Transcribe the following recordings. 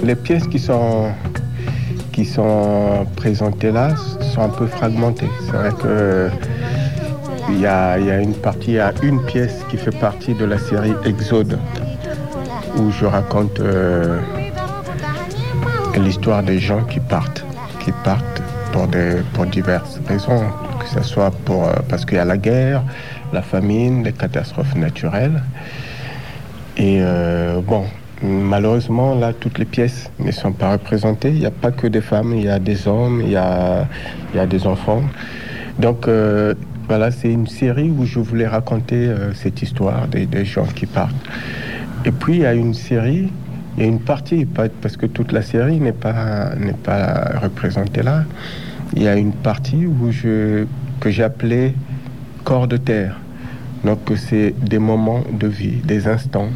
Les pièces qui sont présentées là sont un peu fragmentées. C'est vrai que il y a une partie, il y a une pièce qui fait partie de la série Exode, où je raconte l'histoire des gens qui partent pour diverses raisons, que ce soit parce qu'il y a la guerre, la famine, les catastrophes naturelles. Et malheureusement, là, toutes les pièces ne sont pas représentées. Il n'y a pas que des femmes, il y a des hommes, il y a des enfants. Donc, voilà, c'est une série où je voulais raconter cette histoire des gens qui partent. Et puis, il y a une partie, parce que toute la série n'est pas représentée là. Il y a une partie que j'ai appelée corps de terre. Donc, c'est des moments de vie, des instants,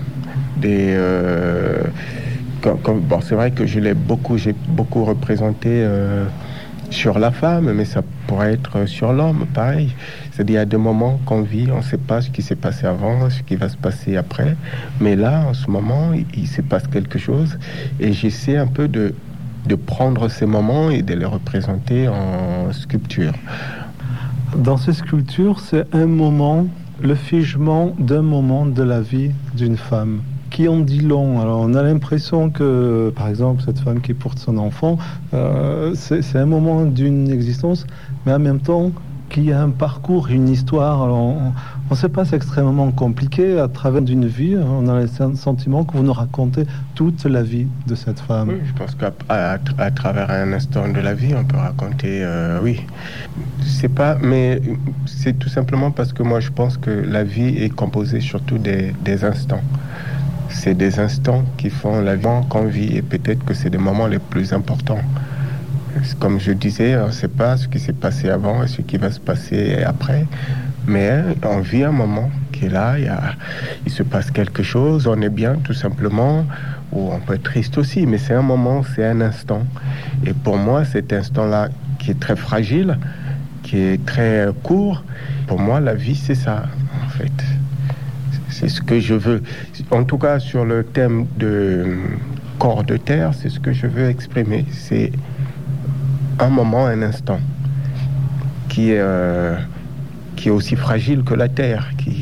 c'est vrai que j'ai beaucoup représenté sur la femme, mais ça pourrait être sur l'homme, pareil. C'est-à-dire, il y a des moments qu'on vit, on ne sait pas ce qui s'est passé avant, ce qui va se passer après. Mais là, en ce moment, il se passe quelque chose. Et j'essaie un peu de prendre ces moments et de les représenter en sculpture. Dans ces sculptures, c'est un moment, le figement d'un moment de la vie d'une femme qui en dit long. Alors on a l'impression que, par exemple, cette femme qui porte son enfant, c'est un moment d'une existence, mais en même temps qu'il y a un parcours, une histoire. Alors on ne sait pas, c'est extrêmement compliqué. À travers d'une vie, on a le sentiment que vous nous racontez toute la vie de cette femme. Oui, je pense qu'à travers un instant de la vie, on peut raconter, oui. Mais c'est tout simplement parce que moi, je pense que la vie est composée surtout des instants. C'est des instants qui font la vie qu'on vit, et peut-être que c'est des moments les plus importants. Comme je disais, on ne sait pas ce qui s'est passé avant et ce qui va se passer après, mais on vit un moment qui est là, il se passe quelque chose, on est bien tout simplement, ou on peut être triste aussi, mais c'est un moment, c'est un instant. Et pour moi, cet instant-là, qui est très fragile, qui est très court, pour moi, la vie, c'est ça, en fait. C'est ce que je veux. En tout cas, sur le thème de corps de terre, c'est ce que je veux exprimer. C'est un moment, un instant, qui est aussi fragile que la terre,